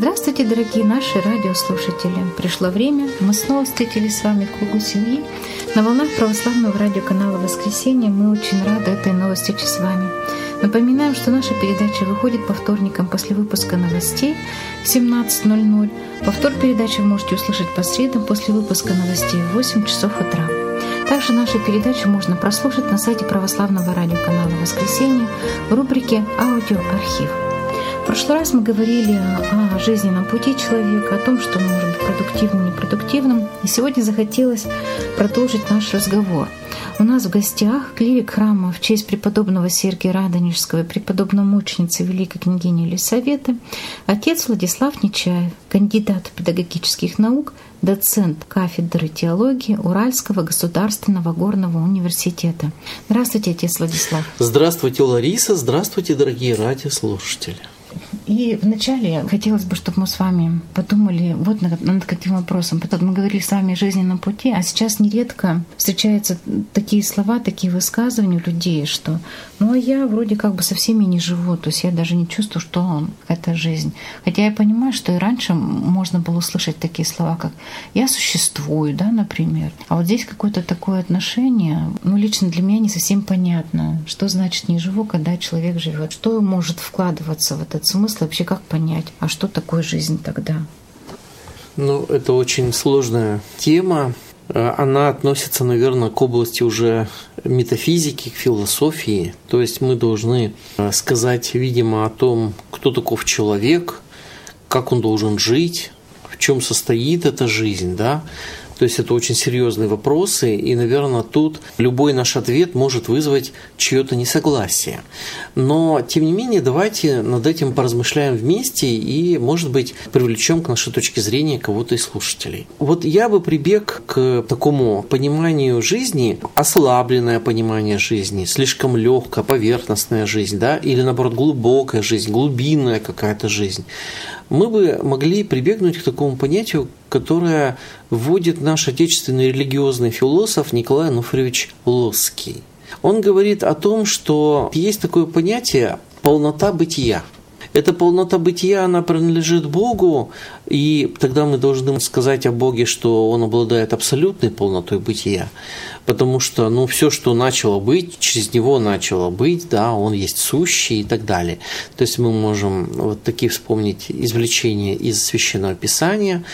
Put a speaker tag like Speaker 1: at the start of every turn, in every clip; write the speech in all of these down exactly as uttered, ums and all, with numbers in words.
Speaker 1: Здравствуйте, дорогие наши радиослушатели! Пришло время, мы снова встретились с вами в кругу семьи на волнах православного радиоканала «Воскресенье». Мы очень рады этой новой встрече с вами. Напоминаем, что наша передача выходит по вторникам после выпуска новостей в семнадцать ноль ноль. Повтор передачи вы можете услышать по средам после выпуска новостей в восемь часов утра. Также нашу передачу можно прослушать на сайте православного радиоканала «Воскресенье» в рубрике «Аудиоархив». В прошлый раз мы говорили о жизненном пути человека, о том, что может быть продуктивным и непродуктивным. И сегодня захотелось продолжить наш разговор. У нас в гостях клирик храма в честь преподобного Сергия Радонежского и преподобномученицы Великой княгини Елисаветы, отец Владислав Нечаев, кандидат педагогических наук, доцент кафедры теологии Уральского государственного горного университета. Здравствуйте, отец Владислав.
Speaker 2: Здравствуйте, Лариса. Здравствуйте, дорогие радиослушатели.
Speaker 1: И вначале хотелось бы, чтобы мы с вами подумали вот над, над каким вопросом. Потом мы говорили с вами о жизненном пути, а сейчас нередко встречаются такие слова, такие высказывания у людей, что ну а я вроде как бы со всеми не живу, то есть я даже не чувствую, что это жизнь. Хотя я понимаю, что и раньше можно было услышать такие слова, как «я существую», да, например. А вот здесь какое-то такое отношение, ну лично для меня не совсем понятно, что значит «не живу», когда человек живет, что может вкладываться в этот смысл, вообще как понять, а что такое жизнь тогда?
Speaker 2: Ну, это очень сложная тема. Она относится, наверное, к области уже метафизики, к философии. То есть мы должны сказать, видимо, о том, кто таков человек, как он должен жить, в чем состоит эта жизнь, да? То есть это очень серьезные вопросы, и, наверное, тут любой наш ответ может вызвать чье-то несогласие. Но, тем не менее, давайте над этим поразмышляем вместе и, может быть, привлечем к нашей точке зрения кого-то из слушателей. Вот я бы прибег к такому пониманию жизни, ослабленное понимание жизни, слишком легкая, поверхностная жизнь, да, или, наоборот, глубокая жизнь, глубинная какая-то жизнь. Мы бы могли прибегнуть к такому понятию, которое вводит наш отечественный религиозный философ Николай Ануфриевич Лосский. Он говорит о том, что есть такое понятие «полнота бытия». Эта полнота бытия, она принадлежит Богу, и тогда мы должны сказать о Боге, что Он обладает абсолютной полнотой бытия, потому что ну, все, что начало быть, через Него начало быть, да, Он есть сущий и так далее. То есть мы можем вот такие вспомнить извлечения из Священного Писания,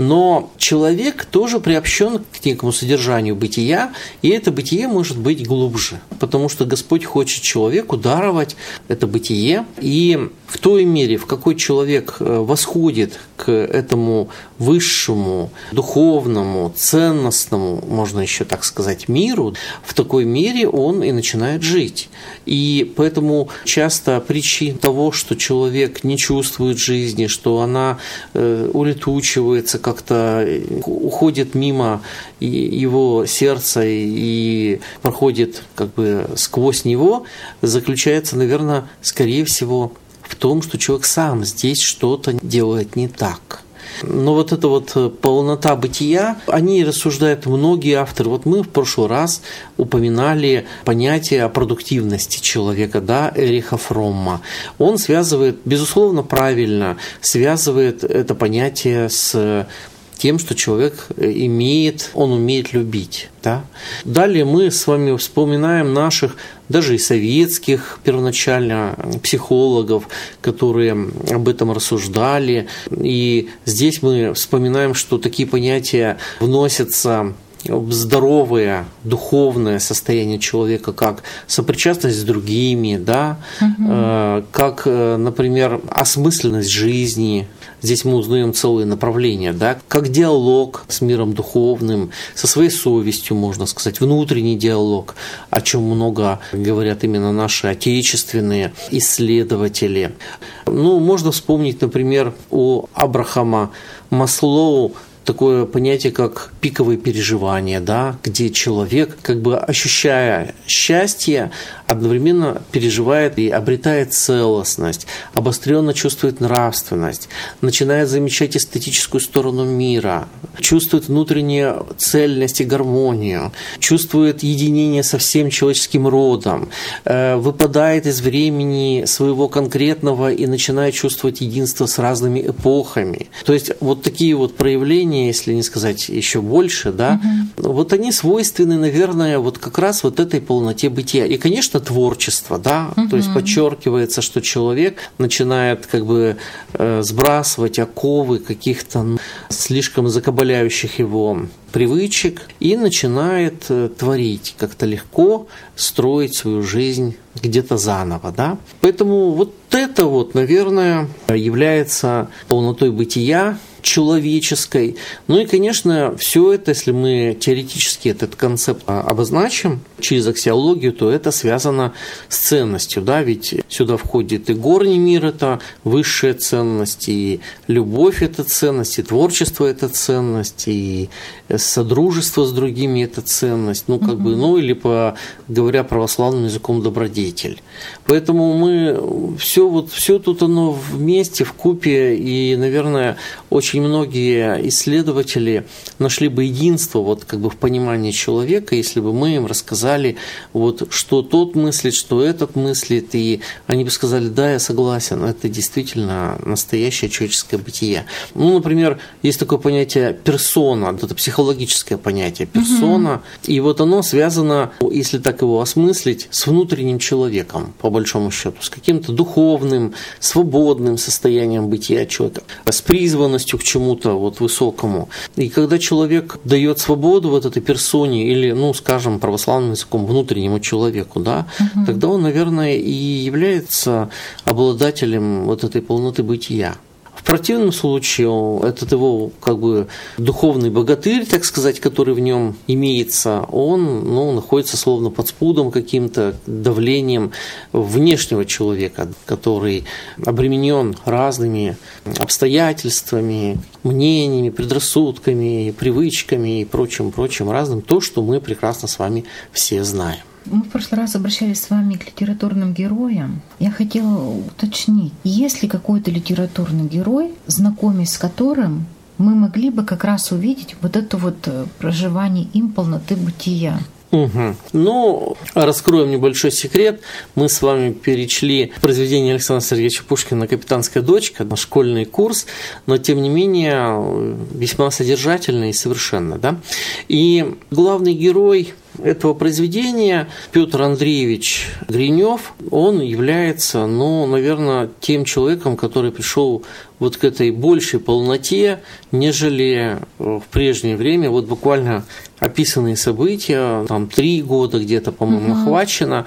Speaker 2: но человек тоже приобщен к некому содержанию бытия, и это бытие может быть глубже, потому что Господь хочет человеку даровать это бытие, и в той мере, в какой человек восходит к этому высшему, духовному, ценностному, можно еще так сказать, миру, в такой мере он и начинает жить. И поэтому часто причина того, что человек не чувствует жизни, что она улетучивается как-то, уходит мимо его сердца и проходит как бы сквозь него, заключается, наверное, скорее всего, в том, что человек сам здесь что-то делает не так. Но вот эта вот полнота бытия, о ней рассуждают многие авторы. Вот мы в прошлый раз упоминали понятие о продуктивности человека, да, Эриха Фромма. Он связывает, безусловно, правильно, связывает это понятие с тем, что человек имеет, он умеет любить. Да? Далее мы с вами вспоминаем наших, даже и советских первоначально психологов, которые об этом рассуждали. И здесь мы вспоминаем, что такие понятия вносятся в здоровое духовное состояние человека, как сопричастность с другими, да? угу. Как, например, осмысленность жизни. Здесь мы узнаем целые направления, да? Как диалог с миром духовным, со своей совестью, можно сказать, внутренний диалог, о чем много говорят именно наши отечественные исследователи. Ну, можно вспомнить, например, у Абрахама Маслоу такое понятие, как пиковые переживания, да, где человек, как бы ощущая счастье, одновременно переживает и обретает целостность, обостренно чувствует нравственность, начинает замечать эстетическую сторону мира, чувствует внутреннюю цельность и гармонию, чувствует единение со всем человеческим родом, выпадает из времени своего конкретного и начинает чувствовать единство с разными эпохами. То есть вот такие вот проявления, если не сказать еще больше, да, угу. вот они свойственны, наверное, вот как раз вот этой полноте бытия. И, конечно, творчество, да, угу. то есть подчеркивается, что человек начинает как бы э, сбрасывать оковы каких-то слишком закабаляющих его привычек и начинает э, творить как-то легко, строить свою жизнь где-то заново, да. Поэтому вот это вот, наверное, является полнотой бытия человеческой. Ну и, конечно, все это, если мы теоретически этот концепт обозначим через аксиологию, то это связано с ценностью, да, ведь сюда входит и горний мир – это высшая ценность, и любовь – это ценность, и творчество – это ценность, и содружество с другими – это ценность, ну, как mm-hmm. бы, ну, или, по, говоря православным языком, добродетель. Поэтому мы все вот, все тут оно вместе, вкупе, и, наверное, очень Очень многие исследователи нашли бы единство вот как бы в понимании человека, если бы мы им рассказали, вот, что тот мыслит, что этот мыслит, и они бы сказали: да, я согласен, это действительно настоящее человеческое бытие. Ну, например, есть такое понятие персона, это психологическое понятие персона, угу. и вот оно связано, если так его осмыслить, с внутренним человеком, по большому счету, с каким-то духовным, свободным состоянием бытия человека, с призванностью к чему-то вот высокому. И когда человек дает свободу вот этой персоне или, ну, скажем, православным языком, внутреннему человеку, да, угу. тогда он, наверное, и является обладателем вот этой полноты бытия. В противном случае этот его как бы духовный богатырь, так сказать, который в нем имеется, он, ну, находится словно под спудом каким-то, давлением внешнего человека, который обременен разными обстоятельствами, мнениями, предрассудками, привычками и прочим-прочим разным, то, что мы прекрасно с вами все знаем.
Speaker 1: Мы в прошлый раз обращались с вами к литературным героям. Я хотела уточнить, есть ли какой-то литературный герой, знакомясь с которым мы могли бы как раз увидеть вот это вот проживание им полноты бытия?
Speaker 2: Угу. Ну, раскроем небольшой секрет. Мы с вами перечли произведение Александра Сергеевича Пушкина «Капитанская дочка», на школьный курс, но, тем не менее, весьма содержательно и совершенно. Да? И главный герой этого произведения, Петр Андреевич Гринев, он является, ну, наверное, тем человеком, который пришел вот к этой большей полноте, нежели в прежнее время. Вот буквально описанные события, там три года где-то, по-моему, угу. охвачено,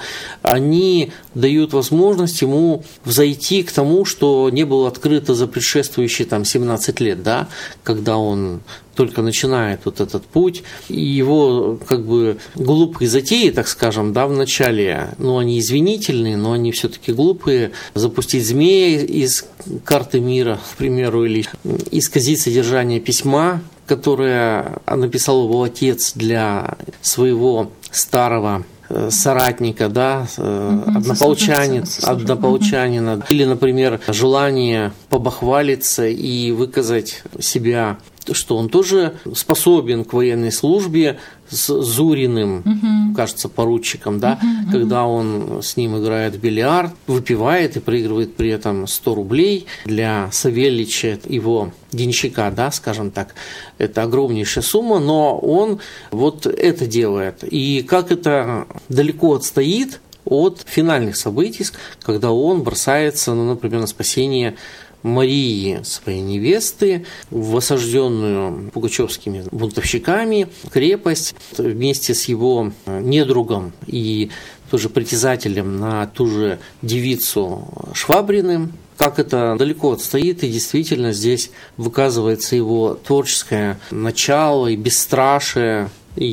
Speaker 2: они дают возможность ему взойти к тому, что не было открыто за предшествующие там семнадцать лет, да, когда он только начинает вот этот путь, и его как бы глупые затеи, так скажем, да, в начале, ну, они извинительные, но они все-таки глупые. Запустить змея из карты мира, к примеру, или исказить содержание письма, которое написал его отец для своего старого соратника, да, угу, однополчанин, однополчанина, угу. или, например, желание побахвалиться и выказать себя, что он тоже способен к военной службе с Зуриным, угу. кажется, поручиком, да, угу, когда он с ним играет в бильярд, выпивает и проигрывает при этом сто рублей для Савельича, его денщика, да, скажем так, это огромнейшая сумма, но он вот это делает. И как это далеко отстоит от финальных событий, когда он бросается, ну, например, на спасение Марии, своей невесты, в осажденную пугачевскими бунтовщиками крепость вместе с его недругом и тоже притязателем на ту же девицу Швабриным. Как это далеко отстоит, и действительно здесь выказывается его творческое начало и бесстрашие,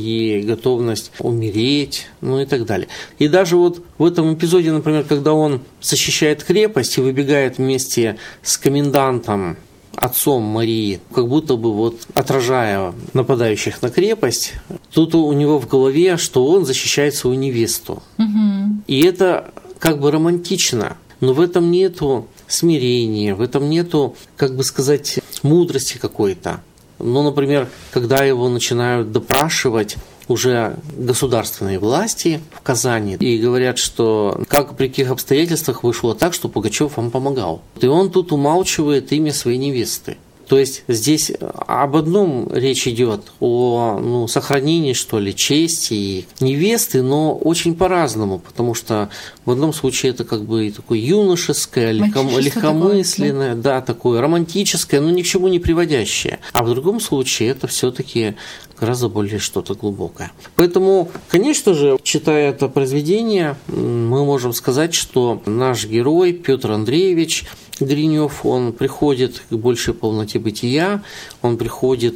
Speaker 2: и готовность умереть, ну и так далее. И даже вот в этом эпизоде, например, когда он защищает крепость и выбегает вместе с комендантом отцом Марии, как будто бы вот отражая нападающих на крепость, тут у него в голове, что он защищает свою невесту. Угу. И это как бы романтично, но в этом нету смирения, в этом нету, как бы сказать, мудрости какой-то. Ну, например, когда его начинают допрашивать уже государственные власти в Казани и говорят, что как при каких обстоятельствах вышло так, что Пугачев вам помогал. И он тут умалчивает имя своей невесты. То есть здесь об одном речь идет, о ну, сохранении, что ли, чести невесты, но очень по-разному, потому что в одном случае это как бы такое юношеское, легком, легкомысленное, такое, да? да, такое романтическое, но ни к чему не приводящее. А в другом случае это все-таки гораздо более что-то глубокое. Поэтому, конечно же, читая это произведение, мы можем сказать, что наш герой Петр Андреевич Гринев, он приходит к большей полноте бытия, он приходит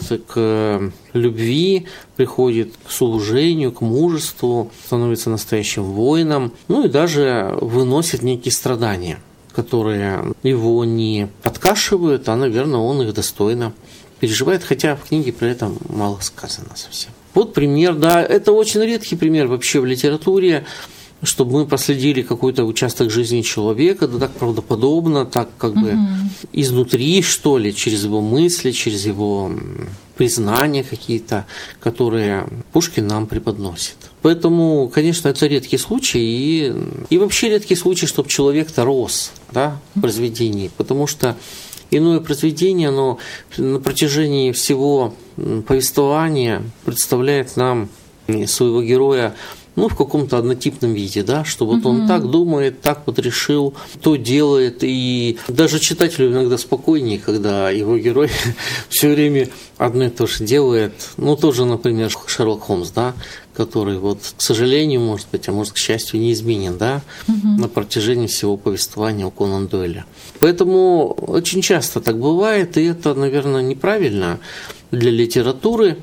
Speaker 2: к любви, приходит к служению, к мужеству, становится настоящим воином, ну и даже выносит некие страдания, которые его не подкашивают, а, наверное, он их достойно переживает, хотя в книге про это мало сказано совсем. Вот пример, да, это очень редкий пример вообще в литературе, чтобы мы проследили какой-то участок жизни человека, да так правдоподобно, так как угу. бы изнутри, что ли, через его мысли, через его признания какие-то, которые Пушкин нам преподносит. Поэтому, конечно, это редкий случай, и, и вообще редкий случай, чтобы человек-то рос, да, в произведении, потому что иное произведение, оно на протяжении всего повествования представляет нам своего героя ну, в каком-то однотипном виде, да, что вот он mm-hmm. так думает, так вот решил, то делает, и даже читателю иногда спокойнее, когда его герой все время одно и то же делает, ну, тоже, например, Шерлок Холмс, да, который вот, к сожалению, может быть, а может, к счастью, неизменен, да, mm-hmm. на протяжении всего повествования у Конан Дойля. Поэтому очень часто так бывает, и это, наверное, неправильно для литературы,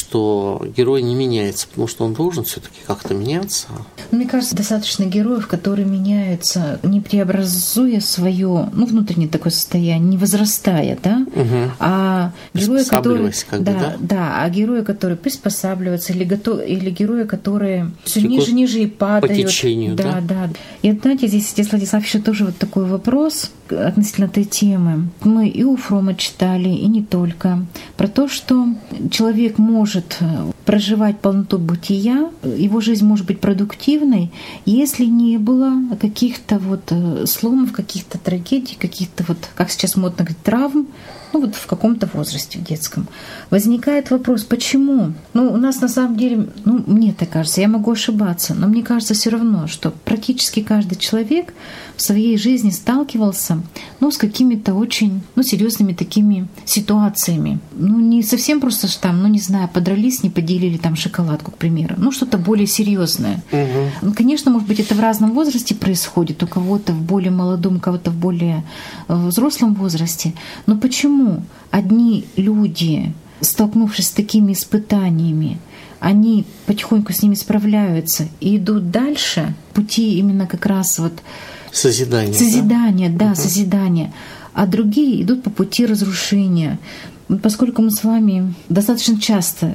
Speaker 2: что герой не меняется, потому что он должен все-таки как-то меняться.
Speaker 1: Мне кажется, достаточно героев, которые меняются, не преобразуя свое, ну, внутреннее такое состояние, не возрастая, да, угу. а герои, которые, как бы, да, да? да, а герои, которые приспосабливаются, или готов, или герои, которые все ниже, ниже и падают,
Speaker 2: по течению,
Speaker 1: да, да. да. И знаете, здесь, здесь Владислав еще тоже вот такой вопрос относительно этой темы. Мы и у Фрома читали, и не только, про то, что человек может проживать полноту бытия, его жизнь может быть продуктивной, если не было каких-то вот сломов, каких-то трагедий, каких-то вот, как сейчас модно говорить, травм, ну вот в каком-то возрасте, в детском. Возникает вопрос, почему? Ну, у нас на самом деле, ну, мне так кажется, я могу ошибаться, но мне кажется все равно, что практически каждый человек в своей жизни сталкивался, ну, с какими-то очень, ну, серьезными такими ситуациями. Ну, не совсем просто что там, ну, не знаю, подрались, не поделили там шоколадку, к примеру. Ну, что-то более серьезное. Угу. Конечно, может быть, это в разном возрасте происходит, у кого-то в более молодом, у кого-то в более взрослом возрасте. Но почему одни люди, столкнувшись с такими испытаниями, они потихоньку с ними справляются и идут дальше, пути именно как раз вот
Speaker 2: созидания,
Speaker 1: созидания, да, да
Speaker 2: угу.
Speaker 1: созидания, а другие идут по пути разрушения. Поскольку мы с вами достаточно часто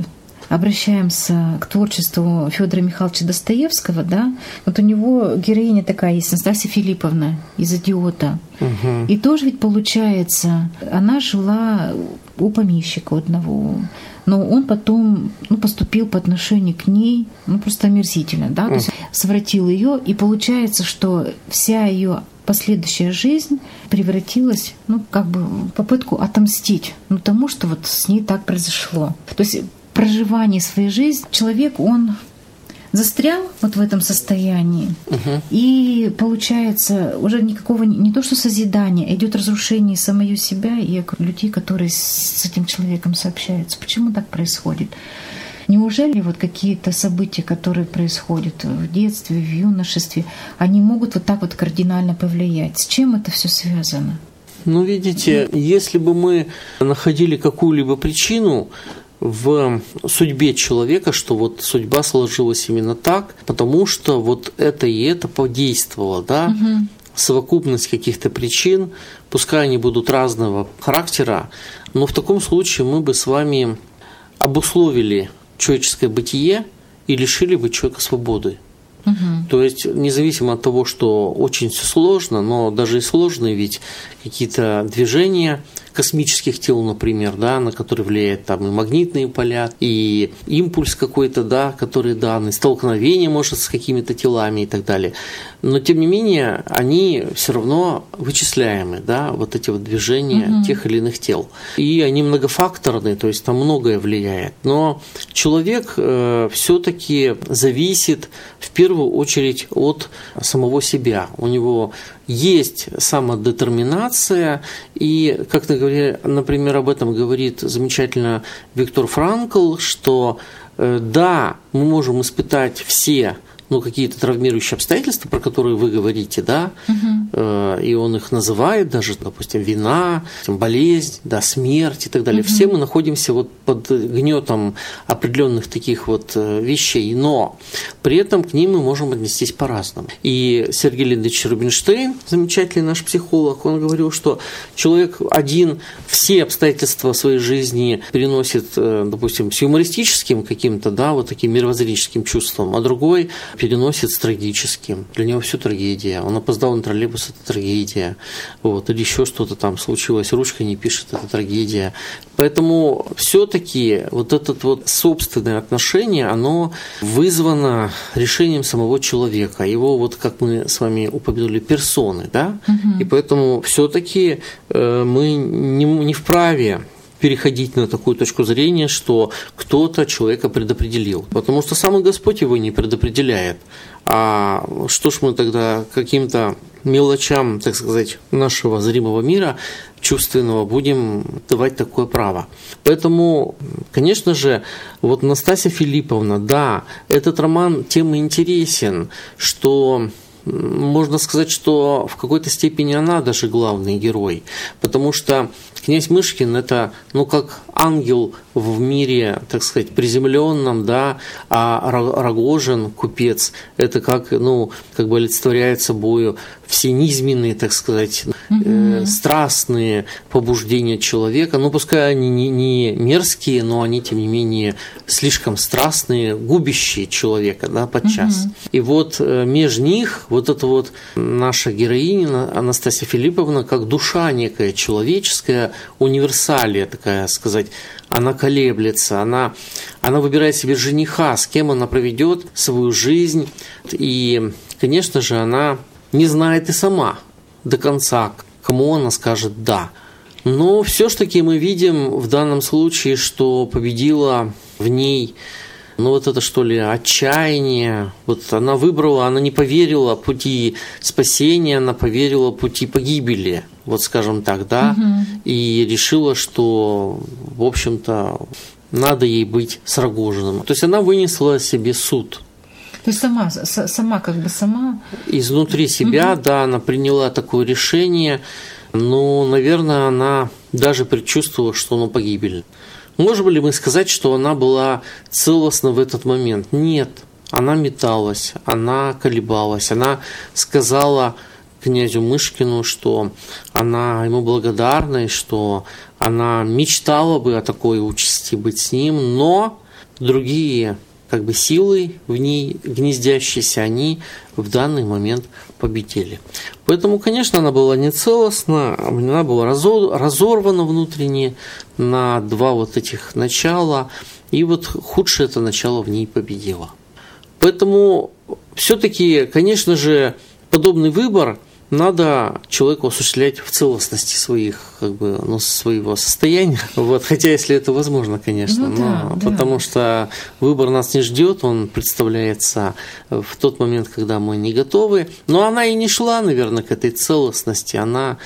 Speaker 1: обращаемся к творчеству Федора Михайловича Достоевского, да, вот у него героиня такая есть, Настасья Филипповна из «Идиота». Угу. И тоже ведь получается, она жила у помещика одного, но он потом ну, поступил по отношению к ней ну, просто омерзительно, да, то есть совратил ее, и получается, что вся ее последующая жизнь превратилась, ну, как бы в попытку отомстить ну, тому, что вот с ней так произошло. То есть проживание своей жизни человек, он застрял вот в этом состоянии, угу. и получается уже никакого не то что созидания, идет разрушение самого себя и людей, которые с этим человеком сообщаются. Почему так происходит? Неужели вот какие-то события, которые происходят в детстве, в юношестве, они могут вот так вот кардинально повлиять? С чем это все связано?
Speaker 2: Ну, видите, если бы мы находили какую-либо причину в судьбе человека, что вот судьба сложилась именно так, потому что вот это и это подействовало, да, угу. совокупность каких-то причин пускай они будут разного характера, но в таком случае мы бы с вами обусловили человеческое бытие и лишили бы человека свободы. Угу. То есть, независимо от того, что очень все сложно, но даже и сложные ведь какие-то движения космических тел, например, да, на которые влияют там и магнитные поля, и импульс какой-то, да, который данный, столкновение, может, с какими-то телами и так далее. Но, тем не менее, они все равно вычисляемы, да, вот эти вот движения угу. тех или иных тел. И они многофакторные, то есть там многое влияет. Но человек э, все-таки зависит в первую очередь от самого себя. У него есть самодетерминация, и, как например, об этом говорит замечательно Виктор Франкл, что э, да, мы можем испытать все ну, какие-то травмирующие обстоятельства, про которые вы говорите, да, угу. э, и он их называет, даже, допустим, вина, болезнь, да, смерть и так далее. Угу. Все мы находимся вот под гнетом определенных таких вот вещей, но при этом к ним мы можем отнестись по-разному. И Сергей Леонидович Рубинштейн, замечательный наш психолог, он говорил, что человек один все обстоятельства своей жизни переносит, допустим, с юмористическим каким-то, да, вот таким мировоззренческим чувством, а другой переносит с трагическим. Для него все трагедия. Он опоздал на троллейбус – это трагедия. Вот. Или еще что-то там случилось, ручка не пишет – это трагедия. Поэтому все-таки вот это вот собственное отношение, оно вызвано решением самого человека. Его, вот как мы с вами упомянули, персоны. Да? Угу. И поэтому все-таки мы не, не вправе переходить на такую точку зрения, что кто-то человека предопределил. Потому что сам Господь его не предопределяет. А что ж мы тогда каким-то мелочам, так сказать, нашего зримого мира, чувственного, будем давать такое право? Поэтому, конечно же, вот Настасья Филипповна, да, этот роман тем и интересен, что можно сказать, что в какой-то степени она даже главный герой, потому что князь Мышкин – это, ну, как ангел в мире, так сказать, приземленном, да, а Рогожин, купец, это как, ну, как бы олицетворяет собою все низменные, так сказать, mm-hmm. э, страстные побуждения человека, ну, пускай они не, не мерзкие, но они, тем не менее, слишком страстные, губящие человека, да, подчас. Mm-hmm. И вот э, между них вот эта вот наша героиня Анастасия Филипповна, как душа некая человеческая, универсалия такая, сказать, она колеблется, она, она выбирает себе жениха, с кем она проведет свою жизнь. И, конечно же, она не знает и сама до конца, кому она скажет «да». Но все-таки мы видим в данном случае, что победила в ней, ну вот это что ли, отчаяние. Вот она выбрала, она не поверила пути спасения, она поверила пути погибели, вот скажем так, да, угу. и решила, что, в общем-то, надо ей быть с Рогожиным. То есть она вынесла себе суд.
Speaker 1: То есть сама, сама как бы сама...
Speaker 2: Изнутри себя, угу. да, она приняла такое решение, но, наверное, она даже предчувствовала, что оно погибельно. Можем ли мы сказать, что она была целостна в этот момент? Нет, она металась, она колебалась, она сказала князю Мышкину, что она ему благодарна, и что она мечтала бы о такой участи быть с ним, но другие как бы силы в ней гнездящиеся, они в данный момент победили. Поэтому, конечно, она была нецелостна, она была разорвана внутренне на два вот этих начала, и вот худшее это начало в ней победило. Поэтому все-таки, конечно же, подобный выбор надо человеку осуществлять в целостности своих, как бы, ну, своего состояния. Вот, хотя, если это возможно, конечно. Ну, да, но, да. Потому что выбор нас не ждет, он представляется в тот момент, когда мы не готовы. Но она и не шла, наверное, к этой целостности. Она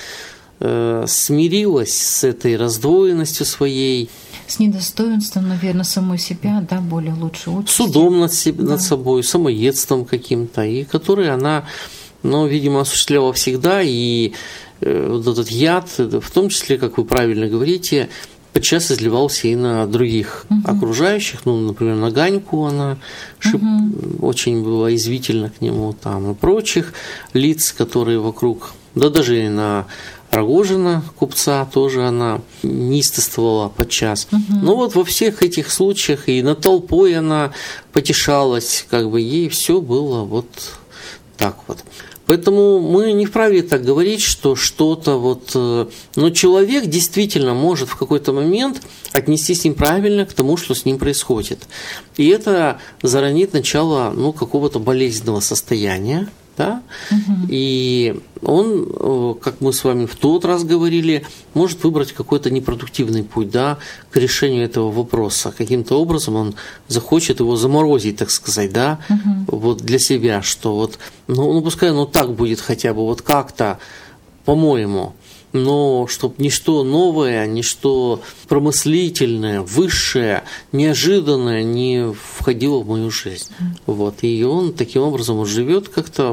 Speaker 2: э, смирилась с этой раздвоенностью своей.
Speaker 1: С недостоинством, наверное, самой себя, да, более лучше участи.
Speaker 2: Судом над, себе, да. над собой, самоедством каким-то, и который она... но, видимо, осуществляла всегда, и вот этот яд, в том числе, как вы правильно говорите, подчас изливался и на других угу. окружающих, ну, например, на Ганьку она шип... угу. очень была язвительна к нему, там, и прочих лиц, которые вокруг, да даже и на Рогожина, купца, тоже она неистовствовала подчас. Угу. Но вот во всех этих случаях и над толпой она потешалась, как бы ей все было вот так вот. Поэтому мы не вправе так говорить, что что-то вот... Но человек действительно может в какой-то момент отнестись неправильно к тому, что с ним происходит. И это заронит начало ну, какого-то болезненного состояния. Да? Угу. И он, как мы с вами в тот раз говорили, может выбрать какой-то непродуктивный путь, да, к решению этого вопроса. Каким-то образом он захочет его заморозить, так сказать, да, угу. вот для себя, что вот, ну, ну пускай оно так будет хотя бы, вот как-то, по-моему, но чтобы ничто новое, ничто промыслительное, высшее, неожиданное не входило в мою жизнь. Вот. И он таким образом живет как-то,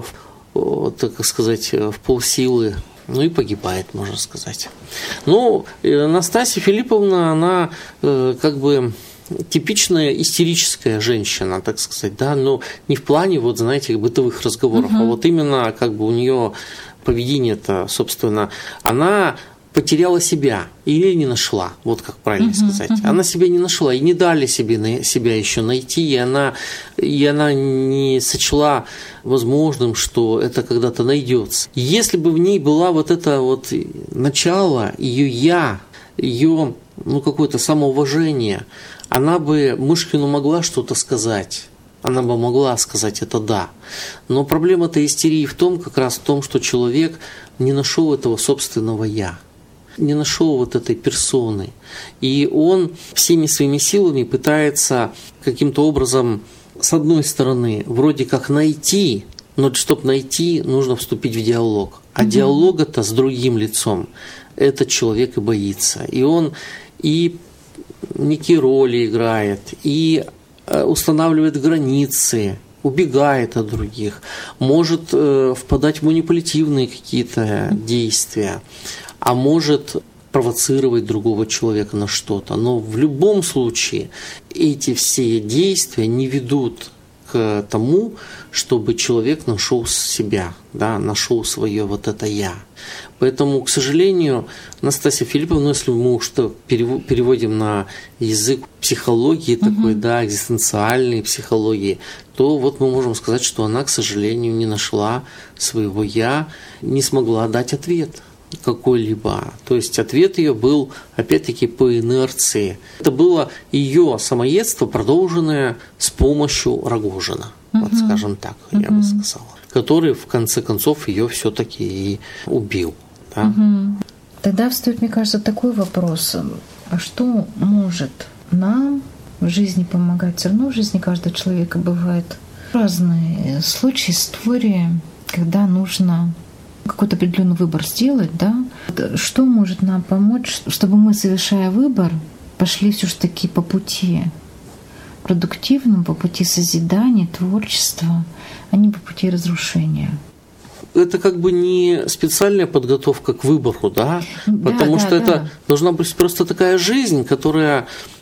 Speaker 2: так сказать, в полсилы, ну и погибает, можно сказать. Ну, Настасья Филипповна, она как бы типичная истерическая женщина, так сказать, да, но не в плане, вот, знаете, бытовых разговоров, угу. а вот именно как бы у нее поведение-то, собственно, она потеряла себя или не нашла, вот как правильно uh-huh, сказать. Uh-huh. Она себя не нашла, и не дали себе себя еще найти, и она, и она не сочла возможным, что это когда-то найдется. Если бы в ней была вот это вот начало, ее «я», ее ну, какое-то самоуважение, она бы Мышкину могла что-то сказать. Она бы могла сказать это «да». Но проблема-то истерии в том, как раз в том, что человек не нашел этого собственного «я», не нашел вот этой персоны. И он всеми своими силами пытается каким-то образом, с одной стороны, вроде как найти, но чтобы найти, нужно вступить в диалог. А угу. диалога-то с другим лицом этот человек и боится. И он и некие роли играет, и устанавливает границы, убегает от других, может э, впадать в манипулятивные какие-то действия, а может провоцировать другого человека на что-то. Но в любом случае эти все действия не ведут к тому, чтобы человек нашел себя, да, нашел свое вот это «я». Поэтому, к сожалению, Настасья Филипповна, если мы уж переводим на язык психологии такой, угу. да, экзистенциальной психологии, то вот мы можем сказать, что она, к сожалению, не нашла своего «я», не смогла дать ответ какой-либо. То есть ответ ее был, опять-таки, по инерции. Это было ее самоедство, продолженное с помощью Рогожина, угу. вот скажем так, угу. я бы сказала, который в конце концов ее все-таки и убил. Да?
Speaker 1: Угу. Тогда встает, мне кажется, такой вопрос: а что может нам в жизни помогать? Все равно в жизни каждого человека бывают разные случаи, истории, когда нужно какой-то определенный выбор сделать, да? Что может нам помочь, чтобы мы, совершая выбор, пошли все-таки по пути продуктивному, по пути созидания, творчества, а не по пути разрушения?
Speaker 2: Это как бы не специальная подготовка к выбору, да?
Speaker 1: да
Speaker 2: Потому
Speaker 1: да,
Speaker 2: что
Speaker 1: да.
Speaker 2: это должна быть просто такая жизнь, которая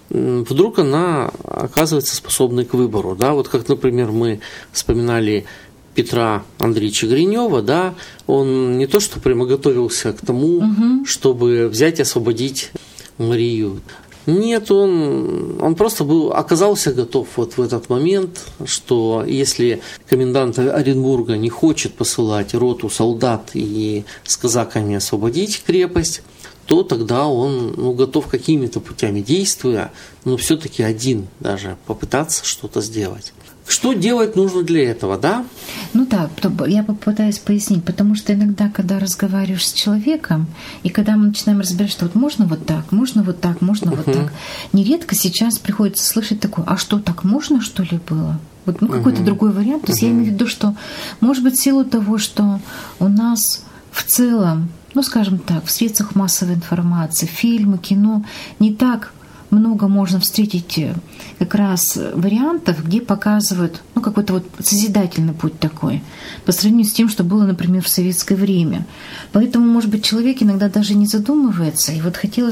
Speaker 2: вдруг она оказывается способной к выбору, да? Вот как, например, мы вспоминали Петра Андреевича Гринева, да, он не то что прямо готовился к тому, угу. чтобы взять и освободить Марию. Нет, он, он просто был, оказался готов вот в этот момент, что если комендант Оренбурга не хочет посылать роту солдат и с казаками освободить крепость, то тогда он ну, готов какими-то путями, действуя, но все-таки один даже попытаться что-то сделать. Что делать нужно для этого, да?
Speaker 1: Ну да, я попытаюсь пояснить, потому что иногда, когда разговариваешь с человеком, и когда мы начинаем разбирать, что вот можно вот так, можно вот так, можно uh-huh. вот так, нередко сейчас приходится слышать такое: а что, так можно, что ли, было? Вот ну, какой-то uh-huh. другой вариант. То есть uh-huh. я имею в виду, что, может быть, в силу того, что у нас в целом, ну, скажем так, в средствах массовой информации, фильмы, кино, не так много можно встретить как раз вариантов, где показывают ну, какой-то вот созидательный путь такой, по сравнению с тем, что было, например, в советское время. Поэтому, может быть, человек иногда даже не задумывается. И вот хотелось